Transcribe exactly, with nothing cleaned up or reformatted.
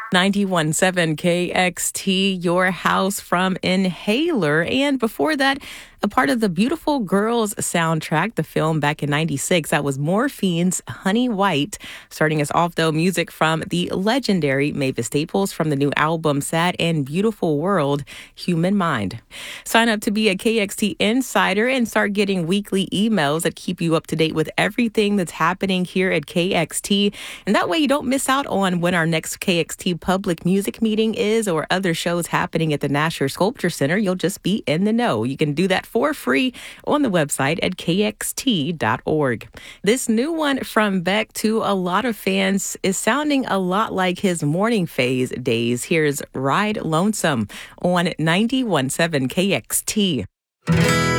ninety-one point seven K X T, Your House from Inhaler. And before that, a part of the Beautiful Girls soundtrack, the film back in ninety-six. That was Morphine's Honey White. Starting us off, though, music from the legendary Mavis Staples from the new album Sad and Beautiful World, Human Mind. Sign up to be a K X T insider and start getting weekly emails that keep you up to date with everything that's happening here at K X T. And that way you don't miss out on when our next K X T public music meeting is or other shows happening at the Nasher Sculpture Center. You'll just be in the know. You can do that for free on the website at K X T dot org. This new one from Beck, to a lot of fans, is sounding a lot like his Morning Phase days. Here's Ride Lonesome on ninety-one point seven K X T.